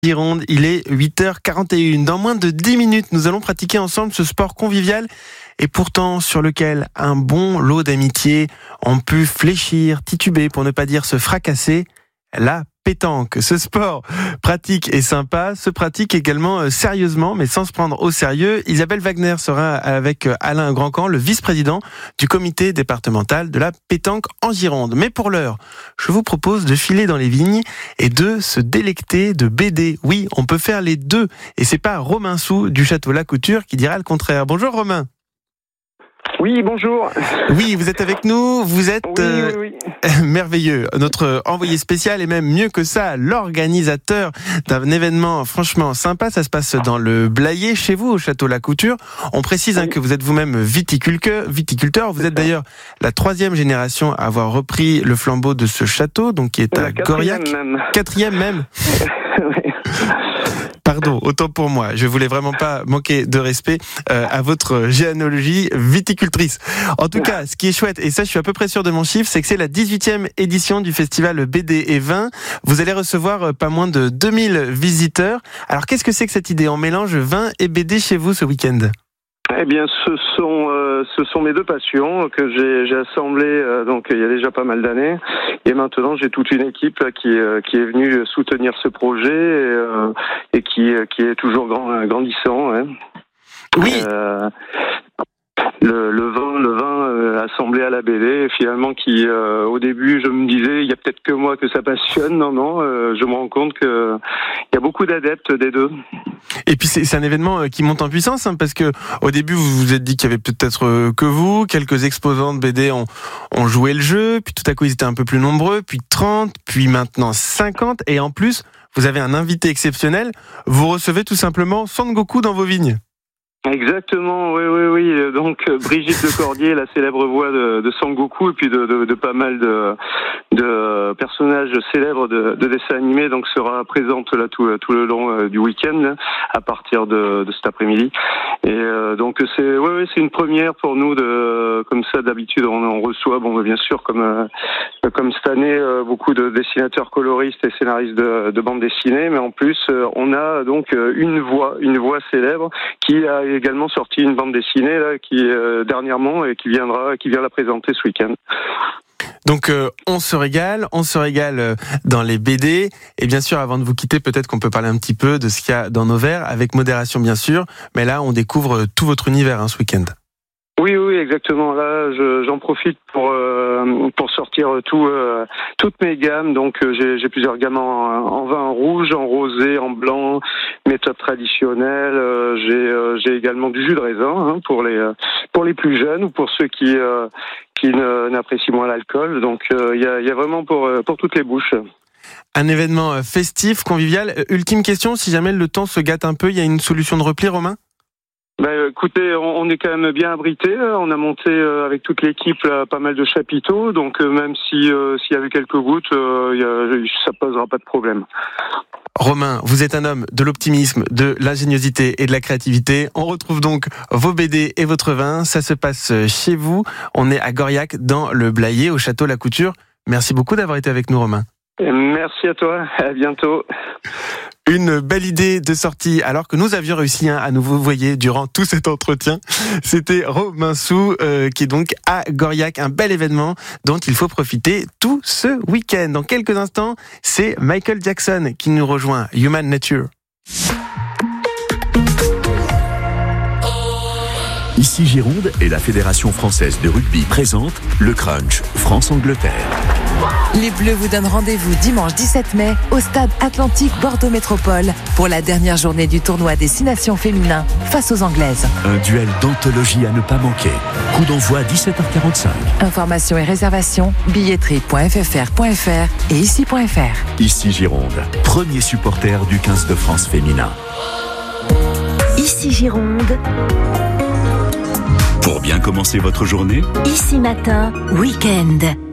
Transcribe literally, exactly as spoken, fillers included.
Gironde, il est huit heures quarante et une. Dans moins de dix minutes, nous allons pratiquer ensemble ce sport convivial et pourtant sur lequel un bon lot d'amitié ont pu fléchir, tituber, pour ne pas dire se fracasser, la pétanque. Ce sport pratique et sympa se pratique également sérieusement, mais sans se prendre au sérieux. Isabelle Wagner sera avec Alain Grandcamp, le vice-président du comité départemental de la pétanque en Gironde. Mais pour l'heure, je vous propose de filer dans les vignes et de se délecter de B D. Oui, on peut faire les deux. Et c'est pas Romain Sou du Château La Couture qui dira le contraire. Bonjour Romain. Oui, bonjour. Oui, vous êtes avec nous, vous êtes oui, oui, oui. Euh, merveilleux. Notre envoyé spécial et même mieux que ça, l'organisateur d'un événement franchement sympa. Ça se passe dans le Blayais, chez vous, au Château La Couture. On précise oui. hein, que vous êtes vous-même viticulteur. viticulteur. Vous êtes d'ailleurs la troisième génération à avoir repris le flambeau de ce château, donc qui est à Goriac. Même. Quatrième même. Pardon, autant pour moi. Je voulais vraiment pas manquer de respect euh, à votre généalogie viticultrice. En tout cas, ce qui est chouette, et ça je suis à peu près sûr de mon chiffre, c'est que c'est la dix-huitième édition du festival B D et vin. Vous allez recevoir pas moins de deux mille visiteurs. Alors qu'est-ce que c'est que cette idée? On mélange vin et B D chez vous ce week-end? Eh bien, ce sont euh, ce sont mes deux passions que j'ai j'ai assemblées euh, donc il y a déjà pas mal d'années, et maintenant j'ai toute une équipe là, qui euh, qui est venue soutenir ce projet et, euh, et qui qui est toujours grand, grandissant. Hein. Oui. Euh, Le, le vin, le vin euh, assemblé à la B D, finalement, qui euh, au début, je me disais, il y a peut-être que moi que ça passionne. Non, non, euh, je me rends compte que il y a beaucoup d'adeptes des deux. Et puis c'est, c'est un événement qui monte en puissance, hein, parce que au début, vous vous êtes dit qu'il y avait peut-être que vous, quelques exposants de B D ont, ont joué le jeu, puis tout à coup ils étaient un peu plus nombreux, puis trente, puis maintenant cinquante, et en plus, vous avez un invité exceptionnel. Vous recevez tout simplement Son Goku dans vos vignes. Exactement, oui, oui, oui. Donc Brigitte Lecordier, la célèbre voix de, de Sangoku, et puis de, de, de pas mal de, de personnages célèbres de, de dessins animés, donc sera présente là tout, tout le long euh, du week-end, là, à partir de, de cet après-midi. Et euh, donc c'est, ouais, ouais, c'est une première pour nous. De, comme ça, d'habitude, on, on reçoit, bon, bien sûr, comme euh, comme cette année, euh, beaucoup de dessinateurs, coloristes et scénaristes de, de bande dessinée, mais en plus, euh, on a donc une voix, une voix célèbre qui a également sorti une bande dessinée là, qui euh, dernièrement et qui viendra, qui vient la présenter ce week-end. Donc euh, on se régale, on se régale dans les B D. Et bien sûr, avant de vous quitter, peut-être qu'on peut parler un petit peu de ce qu'il y a dans nos verres, avec modération bien sûr. Mais là, on découvre tout votre univers hein, ce week-end. Oui, oui, exactement. Là, je, j'en profite pour euh, pour sortir tout euh, toutes mes gammes. Donc, euh, j'ai, j'ai plusieurs gammes en, en vin rouge, en rosé, en blanc, méthode traditionnelle. Euh, j'ai euh, j'ai également du jus de raisin hein, pour les euh, pour les plus jeunes ou pour ceux qui euh, qui ne, n'apprécient moins l'alcool. Donc, il euh, y a il y a vraiment pour pour toutes les bouches. Un événement festif, convivial. Ultime question, si jamais le temps se gâte un peu, il y a une solution de repli, Romain? Ben, écoutez, on est quand même bien abrité. On a monté avec toute l'équipe là, pas mal de chapiteaux, donc même si euh, s'il y avait quelques gouttes, euh, y a, ça posera pas de problème. Romain, vous êtes un homme de l'optimisme, de l'ingéniosité et de la créativité. On retrouve donc vos B D et votre vin. Ça se passe chez vous. On est à Goriac, dans le Blayais, au Château La Couture. Merci beaucoup d'avoir été avec nous, Romain. Merci à toi. À bientôt. Une belle idée de sortie, alors que nous avions réussi hein, à nous vous voyez durant tout cet entretien. C'était Romain Sou euh, qui est donc à Goriac, un bel événement dont il faut profiter tout ce week-end. Dans quelques instants, c'est Michael Jackson qui nous rejoint, Human Nature. Ici Gironde et la Fédération française de rugby présente le Crunch France-Angleterre. Les Bleus vous donnent rendez-vous dimanche dix-sept mai au stade Atlantique Bordeaux Métropole pour la dernière journée du tournoi Destination féminin face aux Anglaises. Un duel d'anthologie à ne pas manquer. Coup d'envoi dix-sept heures quarante-cinq. Informations et réservations billetterie point f f r point f r et ici point f r. Ici Gironde, premier supporter du quinze de France féminin. Ici Gironde. Pour bien commencer votre journée, Ici matin, week-end.